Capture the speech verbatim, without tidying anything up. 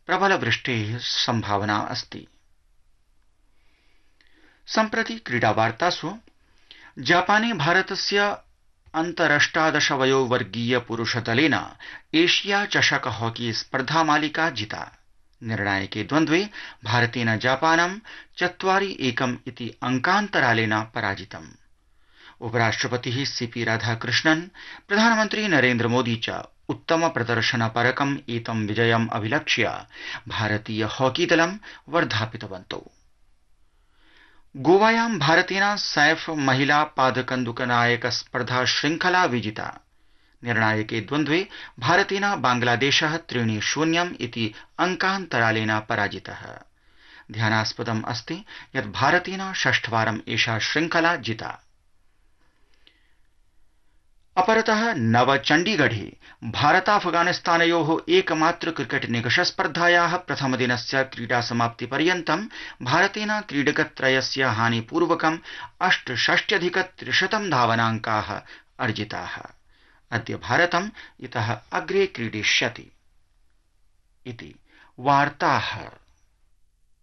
प्रबल वृष्टेः सम्भावना अस्ति। सम्प्रति क्रीडावार्तासु जापाने भारतस्य अन्तरष्टादश वयोवर्गीय पुरुषदलेन एशिया चषक हॉकी स्पर्धा मालिका जिता। निर्णायके द्वन्द्वे भारतेन जापानं चत्वारि एकम् इति अंकान्तरालेन पराजितम्। उपराष्ट्रपतिः सीपी राधाकृष्णन् प्रधानमन्त्री नरेन्द्र मोदी च उत्तम प्रदर्शन परकम् एतं विजयम् अभिलक्ष्य भारतीय हॉकी दलं वर्धापितवन्तौ। गोवायां भारतेन सैफ महिला पादकन्दुकनायक स्पर्धा श्रृंखला विजिता। निर्णायके द्वन्द्वे भारतेन बांग्लादेशः त्रीणि शून्यम् इति अंकान्तरालेन पराजितः। ध्यानास्पदम् अस्ति यत् भारतेन षष्ठवारम् एषा श्रृंखला जिता। अपरतः नव चण्डीगढे भारताफगानिस्तानयोः एकमात्र क्रिकेट निकष स्पर्धायाः प्रथमदिनस्य क्रीडासमाप्तिपर्यन्तं भारतेन क्रीडकत्रयस्य हानिपूर्वकम् अष्टषष्ट्यधिक त्रिशतं धावनाङ्काः अर्जिताः। अद्य भारतम् इतः अग्रे क्रीडिष्यति इति वार्ताः।